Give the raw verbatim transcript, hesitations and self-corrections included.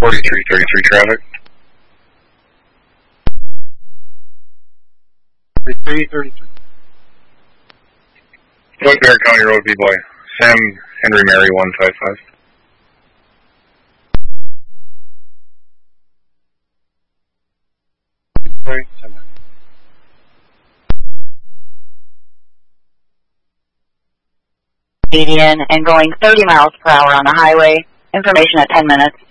forty-three thirty-three traffic. forty-three thirty-three. What Bear County Road, B-Boy? Sam Henry Mary one five five. Sorry, median and going thirty miles per hour on the highway. Information at ten minutes.